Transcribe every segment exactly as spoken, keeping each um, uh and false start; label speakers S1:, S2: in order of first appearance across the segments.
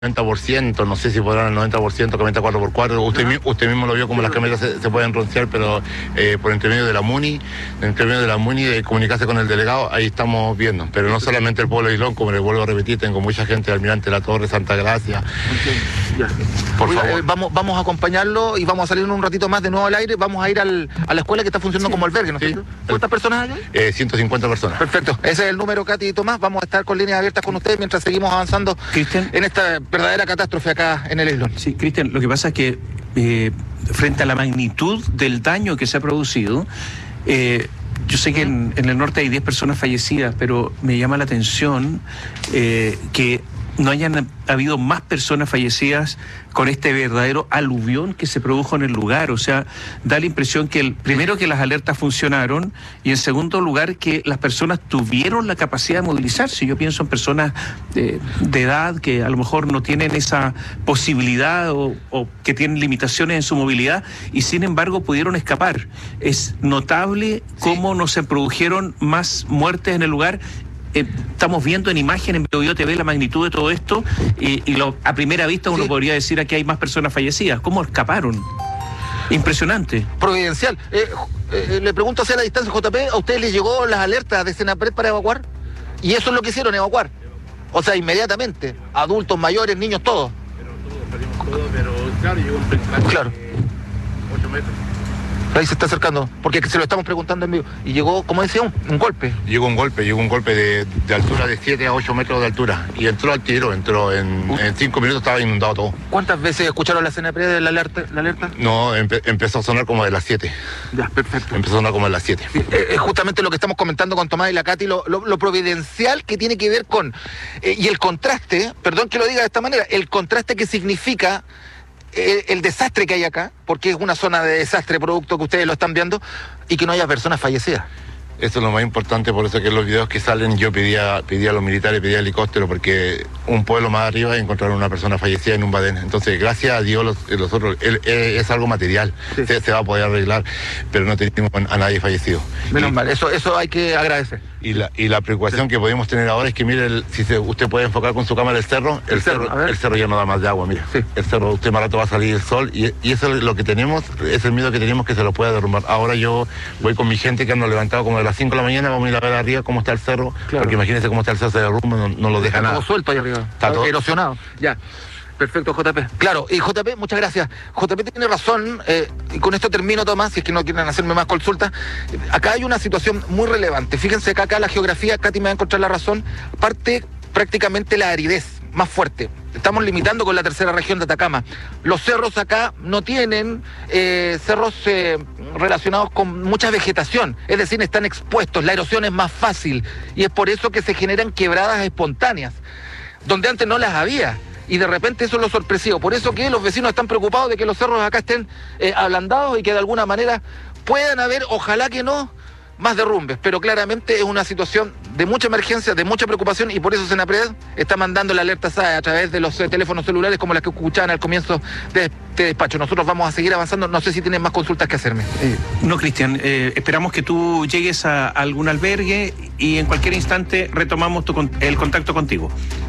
S1: noventa por ciento, no sé si podrán el noventa por ciento, camioneta cuatro por cuatro, usted, mi, usted mismo lo vio como las camionetas se, se pueden rociar, pero eh, por entre medio de la MUNI, entre medio de la MUNI, de comunicarse con el delegado, ahí estamos viendo, pero no solamente el pueblo de Islón, como les vuelvo a repetir, tengo mucha gente de Almirante La Torre, Santa Gracia.
S2: Okay. Ya.
S1: Por
S2: Oiga,
S1: favor.
S2: Eh, vamos, vamos a acompañarlo y vamos a salir un ratito más de nuevo al aire, vamos a ir al, a la escuela que está funcionando sí. como albergue, ¿no es cierto?
S1: Sí.
S2: ¿Cuántas personas hay ahí?
S1: Eh, ciento cincuenta personas.
S2: Perfecto, ese es el número, Katy y Tomás, vamos a estar con líneas abiertas con ustedes mientras seguimos avanzando
S3: Cristian,
S2: en esta verdadera catástrofe acá en el Islón.
S3: Sí, Cristian, lo que pasa es que eh, frente a la magnitud del daño que se ha producido, eh, yo sé que en, en el norte hay diez personas fallecidas, pero me llama la atención eh, que no hayan habido más personas fallecidas con este verdadero aluvión que se produjo en el lugar. O sea, da la impresión que el, primero que las alertas funcionaron y en segundo lugar que las personas tuvieron la capacidad de movilizarse. Yo pienso en personas de, de edad que a lo mejor no tienen esa posibilidad o, o que tienen limitaciones en su movilidad y sin embargo pudieron escapar. Es notable cómo sí. no se produjeron más muertes en el lugar. Eh, estamos viendo en imagen en Biobío T V la magnitud de todo esto y, y lo, a primera vista uno sí. podría decir aquí hay más personas fallecidas. ¿Cómo escaparon? Impresionante.
S2: Providencial. Eh, eh, le pregunto hacia la distancia, J P, ¿a ustedes les llegó las alertas de Senapred para evacuar? Y eso es lo que hicieron, evacuar. O sea, inmediatamente. Adultos, mayores, niños, todos.
S1: Pero todos, salimos todos, pero claro, llegó un pencaje
S2: claro.
S1: de ocho metros.
S2: Ahí se está acercando, porque se lo estamos preguntando en vivo. Y llegó, como decía, un, un golpe.
S1: Llegó un golpe, llegó un golpe de, de altura de siete a ocho metros de altura. Y entró al tiro, entró en, en cinco minutos estaba inundado todo.
S2: ¿Cuántas veces escucharon la Senapred de la alerta? La alerta?
S1: No, empe, empezó a sonar como de las siete.
S2: Ya, perfecto.
S1: Empezó a sonar como de las siete.
S2: Sí, es justamente lo que estamos comentando con Tomás y la Katy, lo, lo, lo providencial que tiene que ver con... Eh, y el contraste, perdón que lo diga de esta manera, el contraste que significa... El, el desastre que hay acá, porque es una zona de desastre, producto que ustedes lo están viendo, y que no haya personas fallecidas.
S1: Eso es lo más importante, por eso que en los videos que salen yo pedía, pedía a los militares, pedía helicóptero, porque un pueblo más arriba encontraron una persona fallecida en un badén. Entonces, gracias a Dios, los, los otros, el, el, es algo material, sí. se, se va a poder arreglar, pero no tenemos a nadie fallecido.
S2: Menos
S1: y,
S2: mal, eso, eso hay que agradecer.
S1: Y la, y la preocupación sí. que podemos tener ahora es que, mire, el, si se, usted puede enfocar con su cámara el cerro, el, el cerro, cerro el cerro ya no da más de agua, mira. Sí. El cerro, usted más rato va a salir el sol, y, y eso es lo que tenemos, es el miedo que tenemos que se lo pueda derrumbar. Ahora yo voy con mi gente que ando levantado como de las cinco de la mañana, vamos a ir a ver arriba cómo está el cerro, claro. porque imagínense cómo está el cerro, se derrumba, no, no lo deja
S2: está
S1: nada.
S2: Todo suelto ahí arriba,
S1: está todo
S2: erosionado. Ya. Perfecto, J P. Claro, y J P, muchas gracias. J P tiene razón, eh, y con esto termino, Tomás, si es que no quieren hacerme más consultas. Acá hay una situación muy relevante. Fíjense que acá la geografía, Katy me va a encontrar la razón, parte prácticamente la aridez más fuerte. Estamos limitando con la tercera región de Atacama. Los cerros acá no tienen eh, cerros eh, relacionados con mucha vegetación, es decir, están expuestos, la erosión es más fácil y es por eso que se generan quebradas espontáneas, donde antes no las había. Y de repente eso es lo sorpresivo. Por eso que los vecinos están preocupados de que los cerros acá estén eh, ablandados y que de alguna manera puedan haber, ojalá que no, más derrumbes. Pero claramente es una situación de mucha emergencia, de mucha preocupación y por eso Senapred está mandando la alerta S A E a través de los eh, teléfonos celulares como las que escuchaban al comienzo de este despacho. Nosotros vamos a seguir avanzando. No sé si tienen más consultas que hacerme.
S3: Eh, no, Cristian. Eh, esperamos que tú llegues a algún albergue y en cualquier instante retomamos tu, el contacto contigo.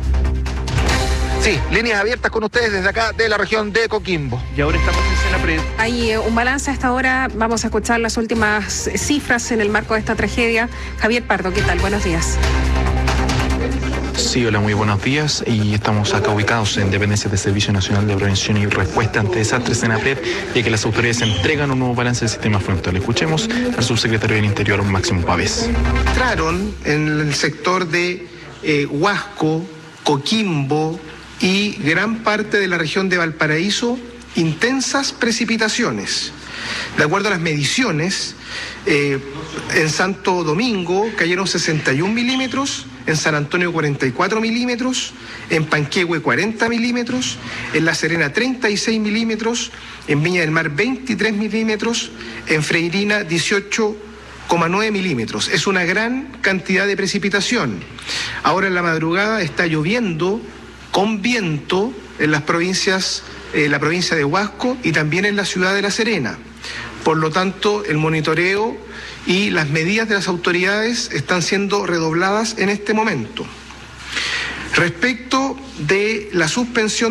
S2: Sí, líneas abiertas con ustedes desde acá de la región de Coquimbo.
S3: Y ahora estamos en Senapred.
S4: Hay un balance a esta hora. Vamos a escuchar las últimas cifras en el marco de esta tragedia. Javier Pardo, ¿qué tal? Buenos días.
S5: Sí, hola, muy buenos días. Y estamos acá ubicados en dependencias del Servicio Nacional de Prevención y Respuesta ante Desastres Senapred, ya que las autoridades entregan un nuevo balance del sistema frontal. Escuchemos al subsecretario del Interior, Máximo Pavés.
S6: Entraron en el sector de eh, Huasco, Coquimbo y gran parte de la región de Valparaíso intensas precipitaciones. De acuerdo a las mediciones, eh, en Santo Domingo cayeron sesenta y un milímetros, en San Antonio cuarenta y cuatro milímetros, en Panquehue cuarenta milímetros, en La Serena treinta y seis milímetros, en Viña del Mar veintitrés milímetros, en Freirina dieciocho coma nueve milímetros. Es una gran cantidad de precipitación. Ahora en la madrugada está lloviendo con viento en las provincias, eh, la provincia de Huasco y también en la ciudad de La Serena. Por lo tanto, el monitoreo y las medidas de las autoridades están siendo redobladas en este momento. Respecto de la suspensión